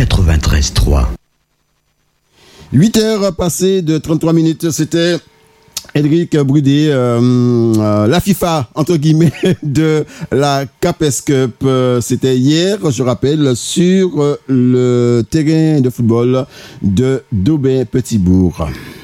93.3. 8 heures passées de 33 minutes, c'était Edric Brudet, la FIFA, entre guillemets, de la Capes Cup. C'était hier, je rappelle, sur le terrain de football de d'Aubin-Petitbourg.